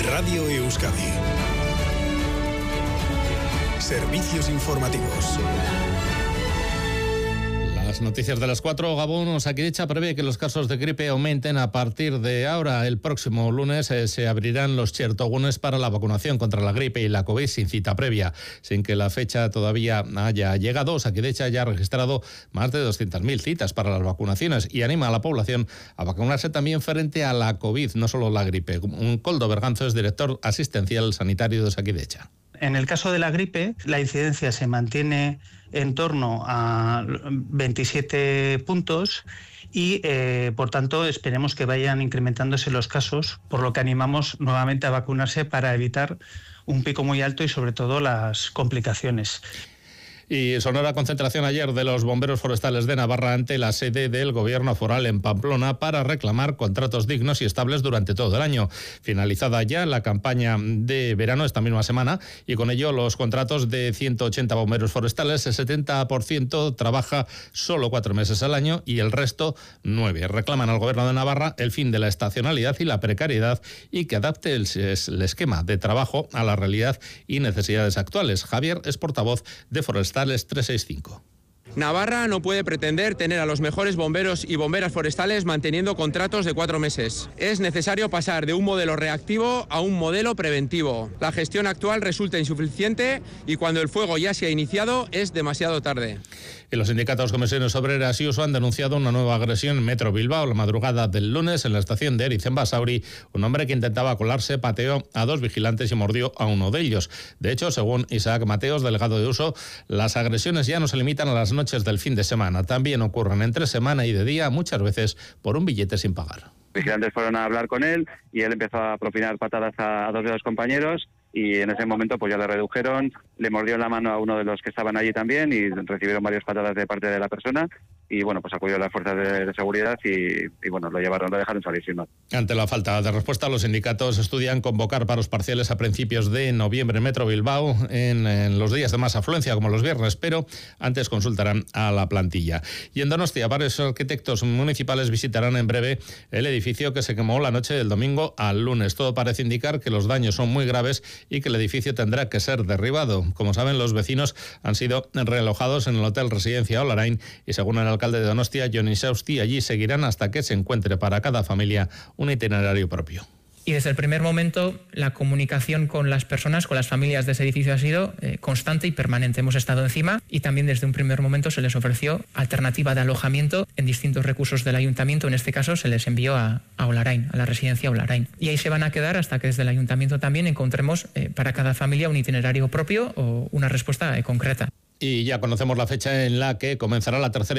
Radio Euskadi. Servicios informativos. Las noticias de las 4. Gabón. Osakidetza prevé que los casos de gripe aumenten a partir de ahora. El próximo lunes se abrirán los chertogunes para la vacunación contra la gripe y la COVID sin cita previa. Sin que la fecha todavía haya llegado, Osakidetza ya ha registrado más de 200.000 citas para las vacunaciones y anima a la población a vacunarse también frente a la COVID, no solo la gripe. Koldo Berganzo es director asistencial sanitario de Osakidetza. En el caso de la gripe, la incidencia se mantiene en torno a 27 puntos y, por tanto, esperemos que vayan incrementándose los casos, por lo que animamos nuevamente a vacunarse para evitar un pico muy alto y, sobre todo, las complicaciones. Y sonora concentración ayer de los bomberos forestales de Navarra ante la sede del Gobierno foral en Pamplona para reclamar contratos dignos y estables durante todo el año. Finalizada ya la campaña de verano esta misma semana y con ello los contratos de 180 bomberos forestales, el 70% trabaja solo 4 meses al año y el resto 9. Reclaman al Gobierno de Navarra el fin de la estacionalidad y la precariedad y que adapte el esquema de trabajo a la realidad y necesidades actuales. Javier es portavoz de Forestales 365. Navarra no puede pretender tener a los mejores bomberos y bomberas forestales manteniendo contratos de 4 meses. Es necesario pasar de un modelo reactivo a un modelo preventivo. La gestión actual resulta insuficiente y cuando el fuego ya se ha iniciado es demasiado tarde. Y los sindicatos Comisiones Obreras y USO han denunciado una nueva agresión en Metro Bilbao la madrugada del lunes en la estación de Eriz en Basauri. Un hombre que intentaba colarse pateó a 2 vigilantes y mordió a uno de ellos. De hecho, según Isaac Mateos, delegado de USO, las agresiones ya no se limitan a las noches del fin de semana. También ocurren entre semana y de día, muchas veces por un billete sin pagar. Vigilantes fueron a hablar con él y él empezó a propinar patadas a 2 de los compañeros y en ese momento pues ya le redujeron, le mordió la mano a uno de los que estaban allí también y recibieron varias patadas de parte de la persona y bueno, pues acudió a las fuerzas de seguridad y bueno, lo dejaron salir sin más. Ante la falta de respuesta, los sindicatos estudian convocar paros parciales a principios de noviembre en Metro Bilbao en los días de más afluencia como los viernes, pero antes consultarán a la plantilla. Y en Donostia, varios arquitectos municipales visitarán en breve el edificio que se quemó la noche del domingo al lunes. Todo parece indicar que los daños son muy graves y que el edificio tendrá que ser derribado. Como saben, los vecinos han sido realojados en el Hotel Residencia Olarain y según el alcalde de Donostia, Joni Sausti, allí seguirán hasta que se encuentre para cada familia un itinerario propio. Y desde el primer momento la comunicación con las personas, con las familias de ese edificio ha sido constante y permanente. Hemos estado encima y también desde un primer momento se les ofreció alternativa de alojamiento en distintos recursos del ayuntamiento. En este caso se les envió a Olarain, a la residencia Olarain. Y ahí se van a quedar hasta que desde el ayuntamiento también encontremos para cada familia un itinerario propio o una respuesta concreta. Y ya conocemos la fecha en la que comenzará la tercera